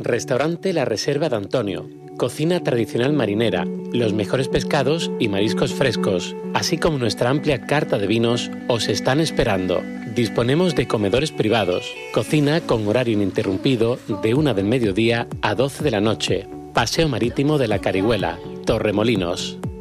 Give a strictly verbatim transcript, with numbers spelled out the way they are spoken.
Restaurante La Reserva de Antonio. Cocina tradicional marinera, los mejores pescados y mariscos frescos, así como nuestra amplia carta de vinos, os están esperando. Disponemos de comedores privados, cocina con horario ininterrumpido de una del mediodía a doce de la noche. Paseo Marítimo de la Carihuela, Torremolinos.